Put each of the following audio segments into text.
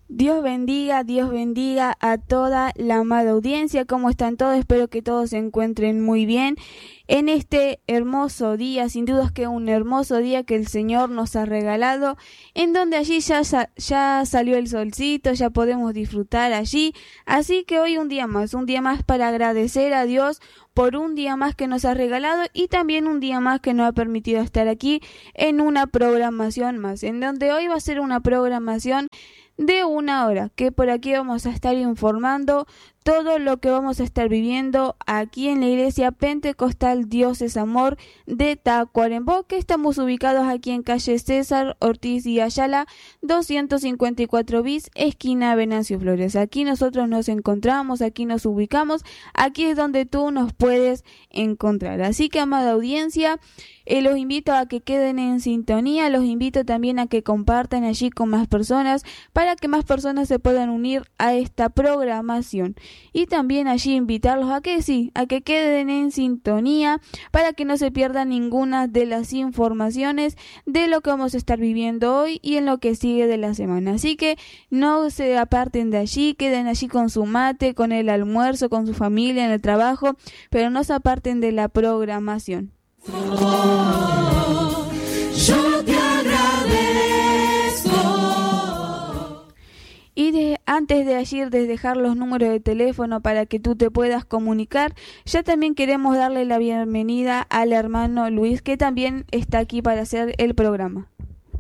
Dios bendiga a toda la amada audiencia. ¿Cómo están todos? Espero que todos se encuentren muy bien en este hermoso día. Sin duda es que un hermoso día que el Señor nos ha regalado, en donde allí ya salió el solcito, ya podemos disfrutar allí. Así que hoy un día más para agradecer a Dios por un día más que nos ha regalado y también un día más que nos ha permitido estar aquí en una programación más, en donde hoy va a ser una programación de 1 hora, que por aquí vamos a estar informando todo lo que vamos a estar viviendo aquí en la iglesia Pentecostal Dios es Amor de Tacuarembó, que estamos ubicados aquí en calle César Ortiz y Ayala, 254 bis, esquina Venancio Flores. Aquí nosotros nos encontramos, aquí nos ubicamos, aquí es donde tú nos puedes encontrar. Así que, amada audiencia, los invito a que queden en sintonía, los invito también a que compartan allí con más personas para que más personas se puedan unir a esta programación. Y también allí invitarlos a que queden en sintonía para que no se pierdan ninguna de las informaciones de lo que vamos a estar viviendo hoy y en lo que sigue de la semana. Así que no se aparten de allí, queden allí con su mate, con el almuerzo, con su familia, en el trabajo, pero no se aparten de la programación. Yo te agradezco. Y antes de allí de dejar los números de teléfono para que tú te puedas comunicar, ya también queremos darle la bienvenida al hermano Luis, que también está aquí para hacer el programa.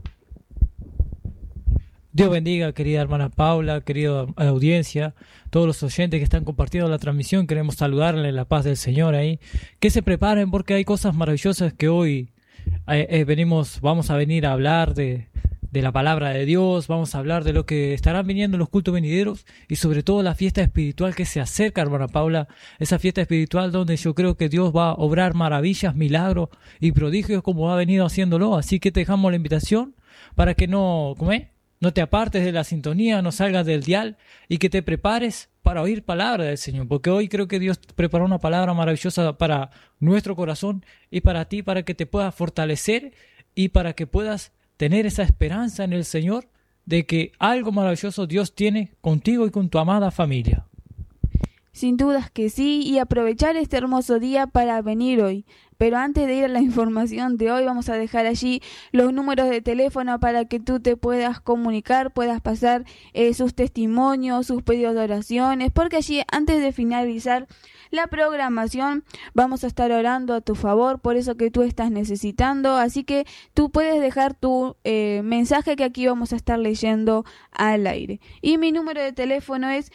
Dios bendiga, querida hermana Paula, querida audiencia, todos los oyentes que están compartiendo la transmisión. Queremos saludarle en la paz del Señor ahí. Que se preparen porque hay cosas maravillosas que hoy vamos a venir a hablar de la palabra de Dios. Vamos a hablar de lo que estarán viniendo en los cultos venideros y sobre todo la fiesta espiritual que se acerca, hermana Paula. Esa fiesta espiritual donde yo creo que Dios va a obrar maravillas, milagros y prodigios como ha venido haciéndolo. Así que te dejamos la invitación para que no te apartes de la sintonía, no salgas del dial y que te prepares para oír palabra del Señor. Porque hoy creo que Dios preparó una palabra maravillosa para nuestro corazón y para ti, para que te puedas fortalecer y para que puedas tener esa esperanza en el Señor de que algo maravilloso Dios tiene contigo y con tu amada familia. Sin dudas que sí, y aprovechar este hermoso día para venir hoy. Pero antes de ir a la información de hoy, vamos a dejar allí los números de teléfono para que tú te puedas comunicar, puedas pasar sus testimonios, sus pedidos de oraciones, porque allí antes de finalizar la programación vamos a estar orando a tu favor por eso que tú estás necesitando. Así que tú puedes dejar tu mensaje que aquí vamos a estar leyendo al aire. Y mi número de teléfono es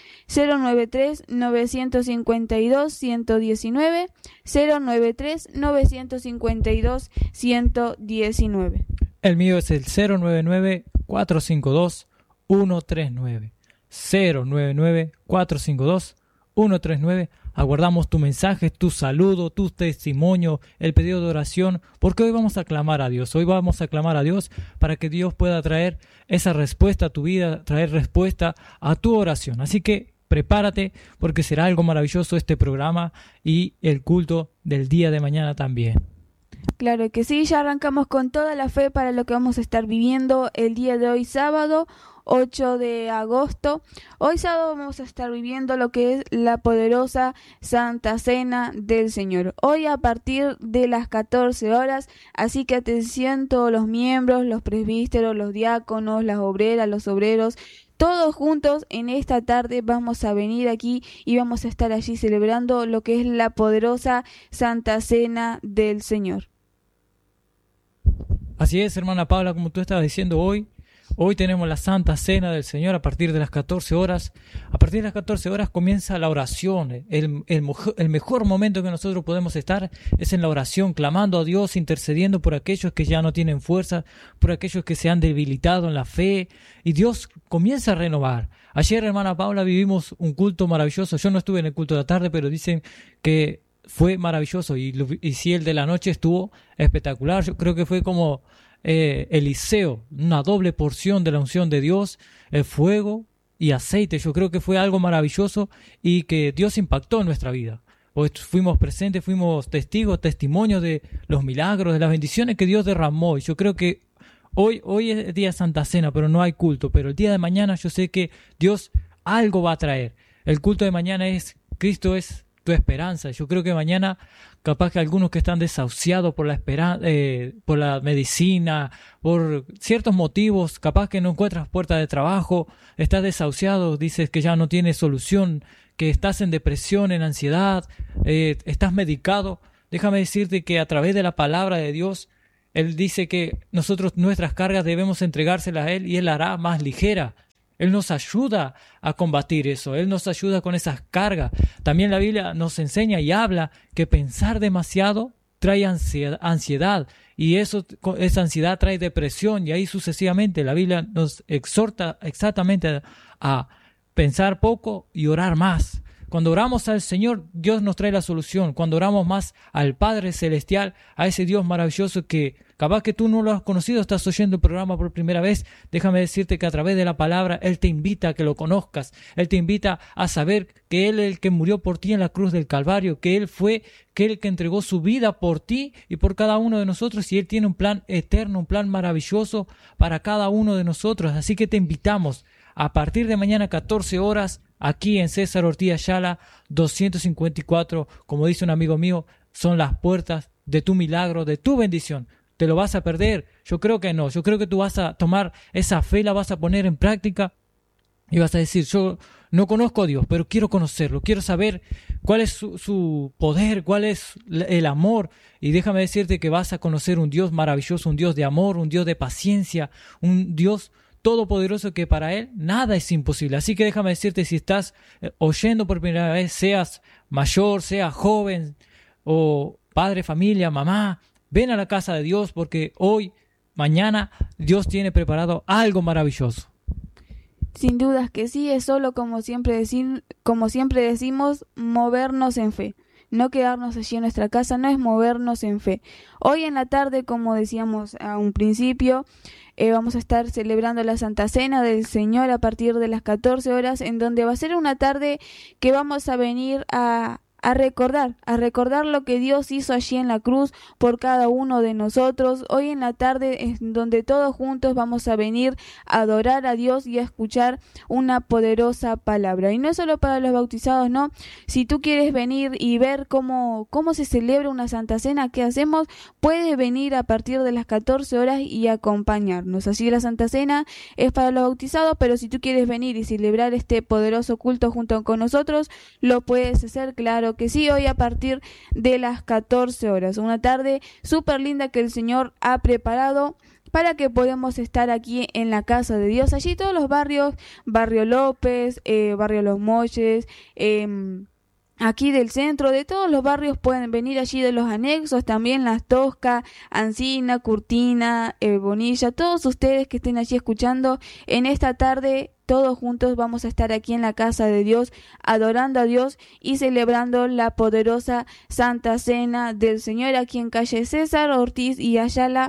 093-952-119, 093-952-119. El mío es el 099-452-139. 099-452-139. Aguardamos tu mensaje, tu saludo, tu testimonio, el pedido de oración, porque hoy vamos a clamar a Dios. Hoy vamos a clamar a Dios para que Dios pueda traer esa respuesta a tu vida, traer respuesta a tu oración. Así que prepárate porque será algo maravilloso este programa y el culto del día de mañana también. Claro que sí, ya arrancamos con toda la fe para lo que vamos a estar viviendo el día de hoy, sábado 8 de agosto. Hoy sábado vamos a estar viviendo lo que es la poderosa Santa Cena del Señor. Hoy a partir de las 14 horas, así que atención todos los miembros, los presbíteros, los diáconos, las obreras, los obreros. Todos juntos en esta tarde vamos a venir aquí y vamos a estar allí celebrando lo que es la poderosa Santa Cena del Señor. Así es, hermana Paula, como tú estabas diciendo hoy tenemos la Santa Cena del Señor a partir de las 14 horas. A partir de las 14 horas comienza la oración. El mejor momento que nosotros podemos estar es en la oración, clamando a Dios, intercediendo por aquellos que ya no tienen fuerza, por aquellos que se han debilitado en la fe. Y Dios comienza a renovar. Ayer, hermana Paula, vivimos un culto maravilloso. Yo no estuve en el culto de la tarde, pero dicen que fue maravilloso. Y sí, el de la noche estuvo espectacular. Yo creo que fue como Eliseo, una doble porción de la unción de Dios, el fuego y aceite. Yo creo que fue algo maravilloso y que Dios impactó en nuestra vida. Pues fuimos presentes, fuimos testimonios de los milagros, de las bendiciones que Dios derramó. Y yo creo que Hoy es día de Santa Cena, pero no hay culto. Pero el día de mañana yo sé que Dios algo va a traer. El culto de mañana es Cristo es tu esperanza. Yo creo que mañana capaz que algunos que están desahuciados por por la medicina, por ciertos motivos, capaz que no encuentras puerta de trabajo, estás desahuciado, dices que ya no tienes solución, que estás en depresión, en ansiedad, estás medicado. Déjame decirte que a través de la palabra de Dios, Él dice que nosotros nuestras cargas debemos entregárselas a Él y Él la hará más ligera. Él nos ayuda a combatir eso, Él nos ayuda con esas cargas. También la Biblia nos enseña y habla que pensar demasiado trae ansiedad y esa ansiedad trae depresión y ahí sucesivamente. La Biblia nos exhorta exactamente a pensar poco y orar más. Cuando oramos al Señor, Dios nos trae la solución. Cuando oramos más al Padre Celestial, a ese Dios maravilloso que capaz que tú no lo has conocido, estás oyendo el programa por primera vez, déjame decirte que a través de la palabra Él te invita a que lo conozcas. Él te invita a saber que Él es el que murió por ti en la cruz del Calvario, que Él fue el que entregó su vida por ti y por cada uno de nosotros, y Él tiene un plan eterno, un plan maravilloso para cada uno de nosotros. Así que te invitamos a partir de mañana 14 horas, aquí en César Ortiz Ayala 254, como dice un amigo mío, son las puertas de tu milagro, de tu bendición. ¿Te lo vas a perder? Yo creo que no. Yo creo que tú vas a tomar esa fe, la vas a poner en práctica y vas a decir, yo no conozco a Dios, pero quiero conocerlo, quiero saber cuál es su poder, cuál es el amor. Y déjame decirte que vas a conocer un Dios maravilloso, un Dios de amor, un Dios de paciencia, un Dios todopoderoso que para Él nada es imposible. Así que déjame decirte, si estás oyendo por primera vez, seas mayor, seas joven o padre, familia, mamá, ven a la casa de Dios porque hoy, mañana, Dios tiene preparado algo maravilloso. Sin dudas que sí, es solo como siempre decimos, movernos en fe. No quedarnos allí en nuestra casa, no es movernos en fe. Hoy en la tarde, como decíamos a un principio, vamos a estar celebrando la Santa Cena del Señor a partir de las 14 horas, en donde va a ser una tarde que vamos a venir a recordar lo que Dios hizo allí en la cruz por cada uno de nosotros. Hoy en la tarde es donde todos juntos vamos a venir a adorar a Dios y a escuchar una poderosa palabra. Y no es solo para los bautizados, no. Si tú quieres venir y ver cómo se celebra una Santa Cena, ¿qué hacemos? Puedes venir a partir de las 14 horas y acompañarnos. Así la Santa Cena es para los bautizados, pero si tú quieres venir y celebrar este poderoso culto junto con nosotros, lo puedes hacer, claro que sí, hoy a partir de las 14 horas. Una tarde súper linda que el Señor ha preparado para que podamos estar aquí en la casa de Dios. Allí todos los barrios, Barrio López, Barrio Los Molles, aquí del centro, de todos los barrios pueden venir allí, de los anexos, también Las Toscas, Ancina, Curtina, Bonilla, todos ustedes que estén allí escuchando en esta tarde. Todos juntos vamos a estar aquí en la casa de Dios, adorando a Dios y celebrando la poderosa Santa Cena del Señor aquí en calle César Ortiz y Ayala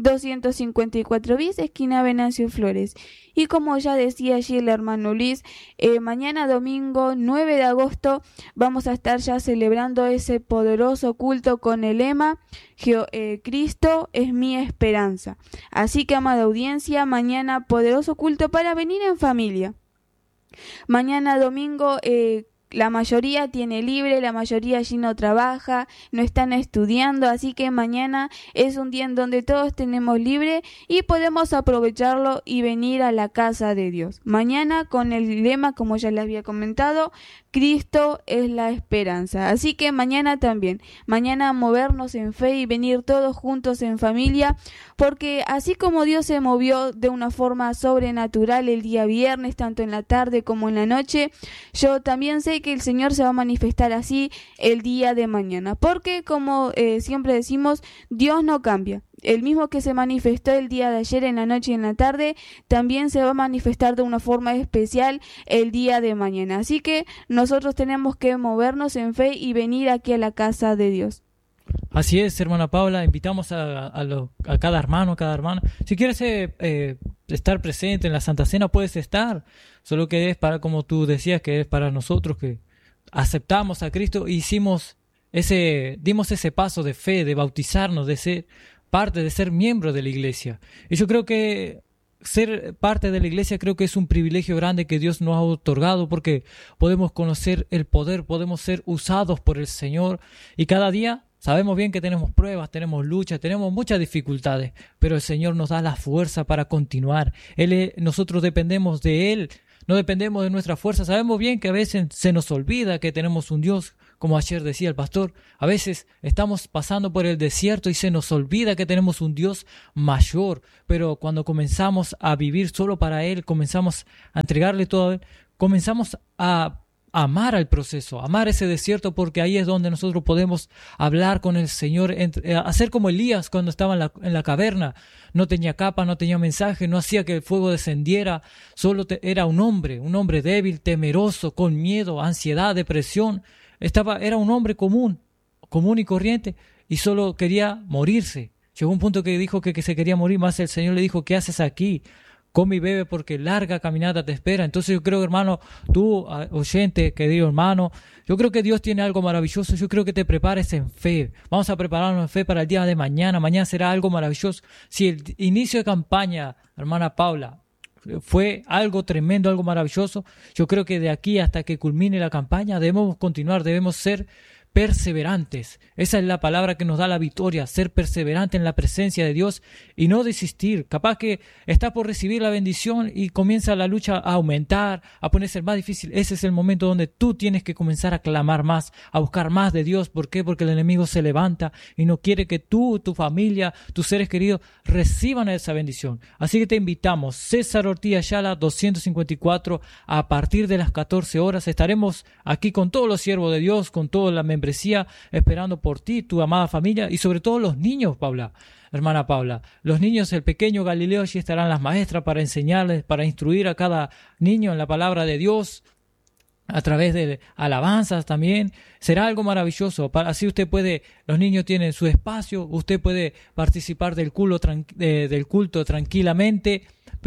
254 bis, esquina Venancio Flores. Y como ya decía allí el hermano Luis, mañana domingo 9 de agosto vamos a estar ya celebrando ese poderoso culto con el lema Cristo es mi esperanza. Así que, amada audiencia, mañana poderoso culto para venir en familia. Mañana domingo la mayoría tiene libre, la mayoría allí no trabaja, no están estudiando, así que mañana es un día en donde todos tenemos libre y podemos aprovecharlo y venir a la casa de Dios. Mañana con el lema, como ya les había comentado, Cristo es la esperanza. Así que mañana también, mañana movernos en fe y venir todos juntos en familia, porque así como Dios se movió de una forma sobrenatural el día viernes, tanto en la tarde como en la noche, yo también sé que el Señor se va a manifestar así el día de mañana, porque como siempre decimos, Dios no cambia. El mismo que se manifestó el día de ayer en la noche y en la tarde, también se va a manifestar de una forma especial el día de mañana. Así que nosotros tenemos que movernos en fe y venir aquí a la casa de Dios. Así es, hermana Paula, invitamos a cada hermano, a cada hermana. Si quieres estar presente en la Santa Cena, puedes estar. Solo que es para, como tú decías, que es para nosotros que aceptamos a Cristo, dimos ese paso de fe, de bautizarnos, de ser parte, de ser miembro de la iglesia. Y yo creo que ser parte de la iglesia creo que es un privilegio grande que Dios nos ha otorgado, porque podemos conocer el poder, podemos ser usados por el Señor, y cada día sabemos bien que tenemos pruebas, tenemos luchas, tenemos muchas dificultades, pero el Señor nos da la fuerza para continuar. Nosotros dependemos de Él, no dependemos de nuestra fuerza. Sabemos bien que a veces se nos olvida que tenemos un Dios, como ayer decía el pastor. A veces estamos pasando por el desierto y se nos olvida que tenemos un Dios mayor, pero cuando comenzamos a vivir solo para Él, comenzamos a entregarle todo a Él, comenzamos a amar al proceso, amar ese desierto, porque ahí es donde nosotros podemos hablar con el Señor, hacer como Elías cuando estaba en la caverna. No tenía capa, no tenía mensaje, no hacía que el fuego descendiera, era un hombre débil, temeroso, con miedo, ansiedad, depresión. Era un hombre común y corriente, y solo quería morirse. Llegó un punto que dijo que se quería morir, más el Señor le dijo: ¿qué haces aquí? Come y bebe, porque larga caminata te espera. Entonces yo creo, hermano, tú, oyente, querido hermano, yo creo que Dios tiene algo maravilloso. Yo creo que te prepares en fe. Vamos a prepararnos en fe para el día de mañana. Mañana será algo maravilloso. Si el inicio de campaña, hermana Paula, fue algo tremendo, algo maravilloso, yo creo que de aquí hasta que culmine la campaña debemos continuar, debemos ser perseverantes. Esa es la palabra que nos da la victoria, ser perseverante en la presencia de Dios y no desistir. Capaz que estás por recibir la bendición y comienza la lucha a aumentar, a ponerse más difícil. Ese es el momento donde tú tienes que comenzar a clamar más, a buscar más de Dios. ¿Por qué? Porque el enemigo se levanta y no quiere que tú, tu familia, tus seres queridos reciban esa bendición. Así que te invitamos, César Ortiz Ayala 254, a partir de las 14 horas estaremos aquí con todos los siervos de Dios, con toda la membresía, esperando por ti, tu amada familia, y sobre todo los niños, hermana Paula. Los niños, el pequeño Galileo, allí estarán las maestras para enseñarles, para instruir a cada niño en la palabra de Dios, a través de alabanzas también. Será algo maravilloso. Así los niños tienen su espacio, usted puede participar del culto tranquilamente,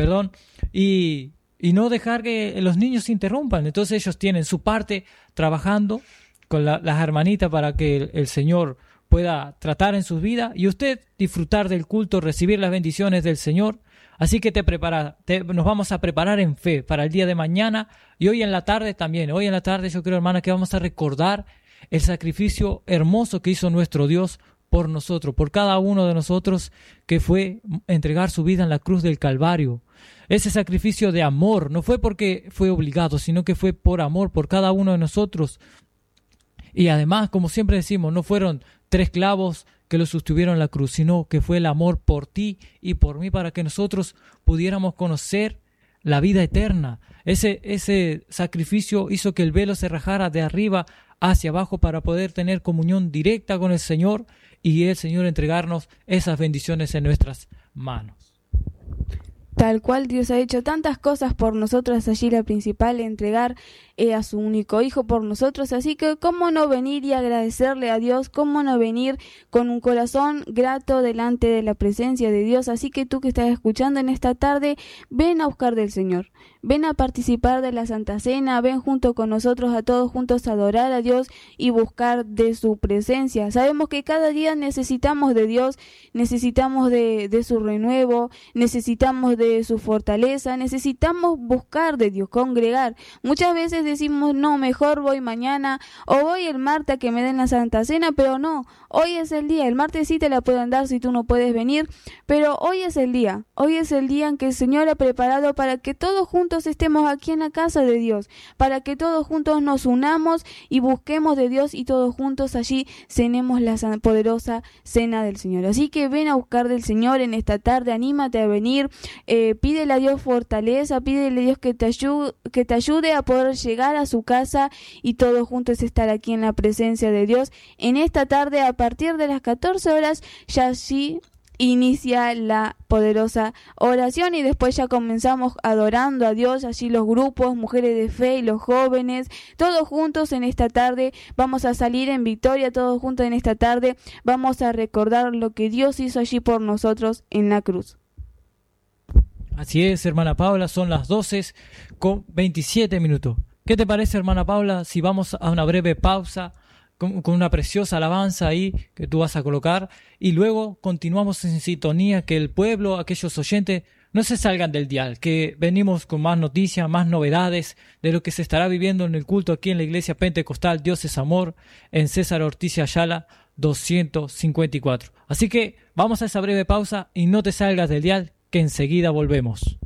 y no dejar que los niños se interrumpan. Entonces ellos tienen su parte trabajando con las hermanitas para que el Señor pueda tratar en sus vidas, y usted disfrutar del culto, recibir las bendiciones del Señor. Así que nos vamos a preparar en fe para el día de mañana, y hoy en la tarde también. Hoy en la tarde yo creo, hermana, que vamos a recordar el sacrificio hermoso que hizo nuestro Dios por nosotros, por cada uno de nosotros, que fue entregar su vida en la cruz del Calvario. Ese sacrificio de amor no fue porque fue obligado, sino que fue por amor por cada uno de nosotros. Y además, como siempre decimos, no fueron 3 clavos que lo sostuvieron en la cruz, sino que fue el amor por ti y por mí, para que nosotros pudiéramos conocer la vida eterna. Ese sacrificio hizo que el velo se rajara de arriba hacia abajo para poder tener comunión directa con el Señor, y el Señor entregarnos esas bendiciones en nuestras manos. Tal cual Dios ha hecho tantas cosas por nosotros, allí la principal, entregar a su único Hijo por nosotros. Así que cómo no venir y agradecerle a Dios, cómo no venir con un corazón grato delante de la presencia de Dios. Así que tú que estás escuchando en esta tarde, ven a buscar del Señor, ven a participar de la Santa Cena, ven junto con nosotros a todos juntos a adorar a Dios y buscar de su presencia. Sabemos que cada día necesitamos de Dios, necesitamos de su renuevo, necesitamos de su fortaleza, necesitamos buscar de Dios, congregar. Muchas veces decimos: no, mejor voy mañana o voy el martes a que me den la Santa Cena, pero no, hoy es el día. El martes sí te la pueden dar si tú no puedes venir, pero hoy es el día en que el Señor ha preparado para que todos juntos estemos aquí en la casa de Dios, para que todos juntos nos unamos y busquemos de Dios, y todos juntos allí cenemos la poderosa cena del Señor. Así que ven a buscar del Señor en esta tarde, anímate a venir, pídele a Dios fortaleza, pídele a Dios que te ayude a poder llegar a su casa y todos juntos estar aquí en la presencia de Dios. En esta tarde, a partir de las 14 horas, ya allí inicia la poderosa oración, y después ya comenzamos adorando a Dios, allí los grupos, mujeres de fe y los jóvenes, todos juntos en esta tarde vamos a salir en victoria, todos juntos en esta tarde vamos a recordar lo que Dios hizo allí por nosotros en la cruz. Así es, hermana Paula, son las 12:27. ¿Qué te parece, hermana Paula, si vamos a una breve pausa con una preciosa alabanza ahí que tú vas a colocar, y luego continuamos en sintonía, que el pueblo, aquellos oyentes, no se salgan del dial, que venimos con más noticias, más novedades de lo que se estará viviendo en el culto aquí en la Iglesia Pentecostal Dios es Amor, en César Ortiz Ayala 254. Así que vamos a esa breve pausa y no te salgas del dial, que enseguida volvemos.